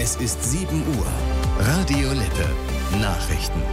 Es ist 7 Uhr. Radio Lippe. Nachrichten.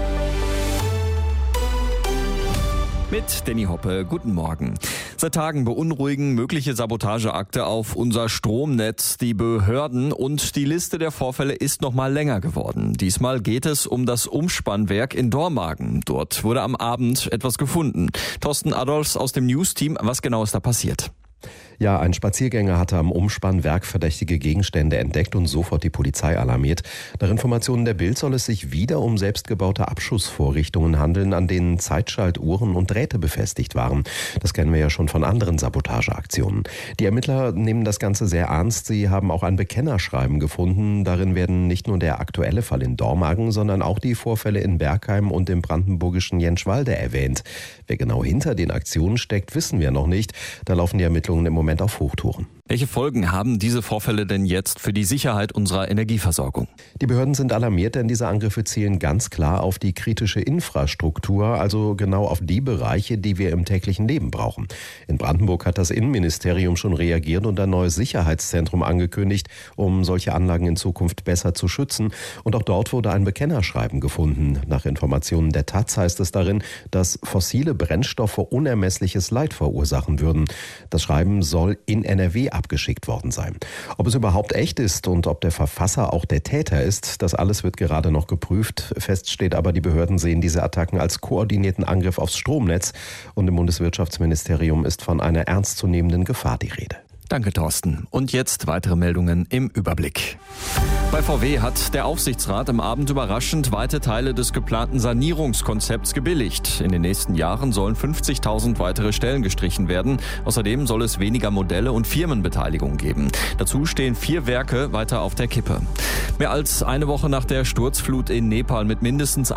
Mit Danny Hoppe, guten Morgen. Seit Tagen beunruhigen mögliche Sabotageakte auf unser Stromnetz die Behörden und die Liste der Vorfälle ist noch mal länger geworden. Diesmal geht es um das Umspannwerk in Dormagen. Dort wurde am Abend etwas gefunden. Thorsten Adolfs aus dem News-Team, was genau ist da passiert? Ja, ein Spaziergänger hatte am Umspannwerk verdächtige Gegenstände entdeckt und sofort die Polizei alarmiert. Nach Informationen der Bild soll es sich wieder um selbstgebaute Abschussvorrichtungen handeln, an denen Zeitschaltuhren und Drähte befestigt waren. Das kennen wir ja schon von anderen Sabotageaktionen. Die Ermittler nehmen das Ganze sehr ernst. Sie haben auch ein Bekennerschreiben gefunden. Darin werden nicht nur der aktuelle Fall in Dormagen, sondern auch die Vorfälle in Bergheim und im brandenburgischen Jentschwalde erwähnt. Wer genau hinter den Aktionen steckt, wissen wir noch nicht. Da laufen die Ermittlungen im Moment auf Hochtouren. Welche Folgen haben diese Vorfälle denn jetzt für die Sicherheit unserer Energieversorgung? Die Behörden sind alarmiert, denn diese Angriffe zielen ganz klar auf die kritische Infrastruktur, also genau auf die Bereiche, die wir im täglichen Leben brauchen. In Brandenburg hat das Innenministerium schon reagiert und ein neues Sicherheitszentrum angekündigt, um solche Anlagen in Zukunft besser zu schützen. Und auch dort wurde ein Bekennerschreiben gefunden. Nach Informationen der Taz heißt es darin, dass fossile Brennstoffe unermessliches Leid verursachen würden. Das Schreiben soll in NRW abgeschickt worden sein. Ob es überhaupt echt ist und ob der Verfasser auch der Täter ist, das alles wird gerade noch geprüft. Fest steht aber, die Behörden sehen diese Attacken als koordinierten Angriff aufs Stromnetz und im Bundeswirtschaftsministerium ist von einer ernstzunehmenden Gefahr die Rede. Danke, Thorsten. Und jetzt weitere Meldungen im Überblick. Bei VW hat der Aufsichtsrat am Abend überraschend weite Teile des geplanten Sanierungskonzepts gebilligt. In den nächsten Jahren sollen 50.000 weitere Stellen gestrichen werden. Außerdem soll es weniger Modelle und Firmenbeteiligung geben. Dazu stehen 4 Werke weiter auf der Kippe. Mehr als eine Woche nach der Sturzflut in Nepal mit mindestens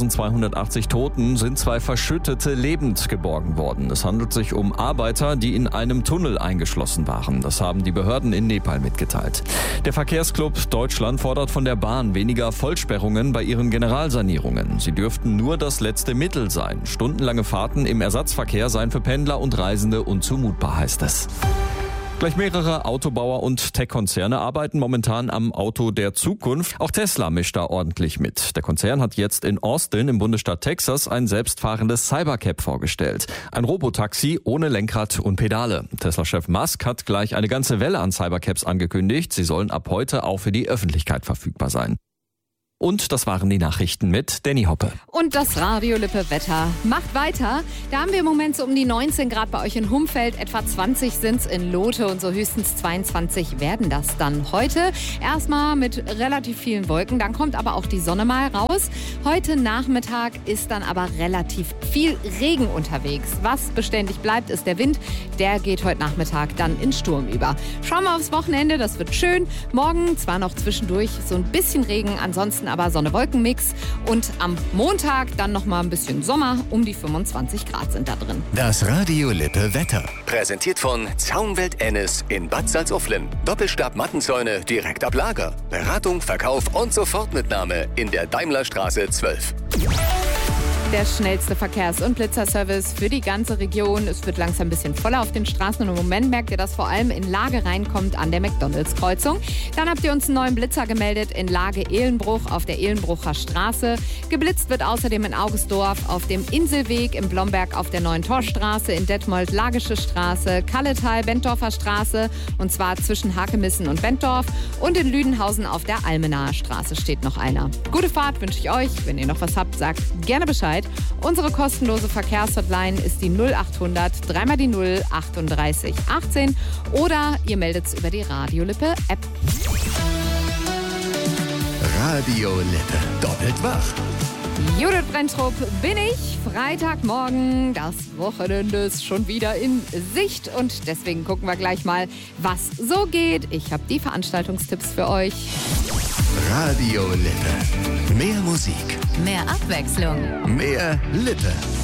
1.280 Toten sind 2 Verschüttete lebend geborgen worden. Es handelt sich um Arbeiter, die in einem Tunnel eingeschlossen waren. Das haben die Behörden in Nepal mitgeteilt. Der Verkehrsclub Deutschland fordert von der Bahn weniger Vollsperrungen bei ihren Generalsanierungen. Sie dürften nur das letzte Mittel sein. Stundenlange Fahrten im Ersatzverkehr seien für Pendler und Reisende unzumutbar, heißt es. Gleich mehrere Autobauer und Tech-Konzerne arbeiten momentan am Auto der Zukunft. Auch Tesla mischt da ordentlich mit. Der Konzern hat jetzt in Austin im Bundesstaat Texas ein selbstfahrendes Cybercab vorgestellt. Ein Robotaxi ohne Lenkrad und Pedale. Tesla-Chef Musk hat gleich eine ganze Welle an Cybercabs angekündigt. Sie sollen ab heute auch für die Öffentlichkeit verfügbar sein. Und das waren die Nachrichten mit Danny Hoppe. Und das Radio Lippe Wetter macht weiter. Da haben wir im Moment so um die 19 Grad bei euch in Humfeld. Etwa 20 sind es in Lote und so höchstens 22 werden das dann heute. Erstmal mit relativ vielen Wolken, dann kommt aber auch die Sonne mal raus. Heute Nachmittag ist dann aber relativ viel Regen unterwegs. Was beständig bleibt, ist der Wind. Der geht heute Nachmittag dann in Sturm über. Schauen wir aufs Wochenende, das wird schön. Morgen zwar noch zwischendurch so ein bisschen Regen, ansonsten aber Sonne-Wolken-Mix und am Montag dann noch mal ein bisschen Sommer, um die 25 Grad sind da drin. Das Radio Lippe Wetter. Präsentiert von Zaunwelt Ennis in Bad Salzuflen. Doppelstab-Mattenzäune direkt ab Lager. Beratung, Verkauf und Sofortmitnahme in der Daimlerstraße 12. Der schnellste Verkehrs- und Blitzerservice für die ganze Region. Es wird langsam ein bisschen voller auf den Straßen und im Moment merkt ihr, dass vor allem in Lage reinkommt an der McDonalds-Kreuzung. Dann habt ihr uns einen neuen Blitzer gemeldet in Lage Ehlenbruch auf der Ehlenbrucher Straße. Geblitzt wird außerdem in Augustdorf auf dem Inselweg, im Blomberg auf der Neuen Torstraße, in Detmold Lagische Straße, Kalletal Bentdorfer Straße und zwar zwischen Hakemissen und Bentdorf und in Lüdenhausen auf der Almenaer Straße steht noch einer. Gute Fahrt wünsche ich euch. Wenn ihr noch was habt, sagt gerne Bescheid. Unsere kostenlose Verkehrshotline ist die 0800 3 die 0 38 18 oder ihr meldet es über die Radio Lippe App. Radio Lippe. Doppelt wach. Judith Brenntrup bin ich. Freitagmorgen, das Wochenende ist schon wieder in Sicht und deswegen gucken wir gleich mal, was so geht. Ich habe die Veranstaltungstipps für euch. Radio Lippe. Mehr Musik. Mehr Abwechslung. Mehr Lippe.